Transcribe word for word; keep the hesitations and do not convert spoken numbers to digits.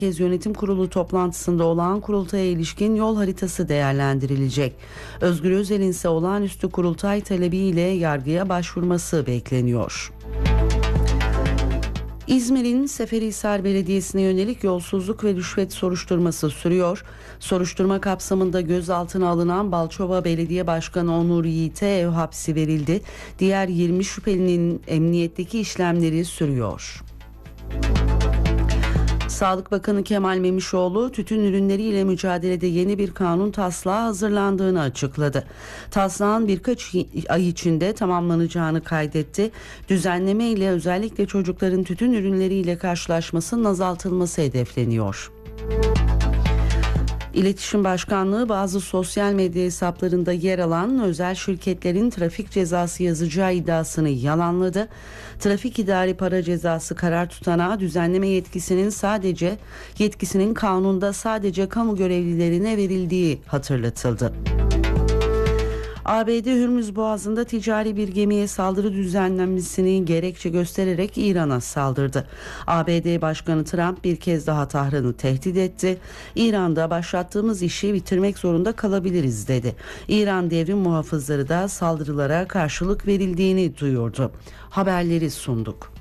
Merkez Yönetim Kurulu toplantısında olağan kurultaya ilişkin yol haritası değerlendirilecek. Özgür Özel'in ise olağanüstü kurultay talebiyle yargıya başvurması bekleniyor. İzmir'in Seferihisar Belediyesi'ne yönelik yolsuzluk ve rüşvet soruşturması sürüyor. Soruşturma kapsamında gözaltına alınan Balçova Belediye Başkanı Onur Yiğit'e ev hapsi verildi. Diğer yirmi şüphelinin emniyetteki işlemleri sürüyor. Sağlık Bakanı Kemal Memişoğlu, tütün ürünleriyle mücadelede yeni bir kanun taslağı hazırlandığını açıkladı. Taslağın birkaç ay içinde tamamlanacağını kaydetti. Düzenleme ile özellikle çocukların tütün ürünleriyle karşılaşmasının azaltılması hedefleniyor. İletişim Başkanlığı bazı sosyal medya hesaplarında yer alan özel şirketlerin trafik cezası yazacağı iddiasını yalanladı. Trafik idari para cezası karar tutanağı düzenleme yetkisinin sadece yetkisinin kanunda sadece kamu görevlilerine verildiği hatırlatıldı. A B D Hürmüz Boğazı'nda ticari bir gemiye saldırı düzenlenmesini gerekçe göstererek İran'a saldırdı. A B D Başkanı Trump bir kez daha Tahran'ı tehdit etti. İran'da başlattığımız işi bitirmek zorunda kalabiliriz dedi. İran devrim muhafızları da saldırılara karşılık verildiğini duyurdu. Haberleri sunduk.